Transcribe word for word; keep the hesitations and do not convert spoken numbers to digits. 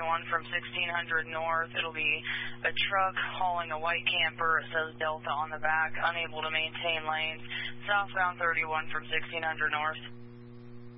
thirty-one from sixteen hundred north. It'll be a truck hauling a white camper. It says Delta on the back, unable to maintain lanes. Southbound thirty-one from sixteen hundred north.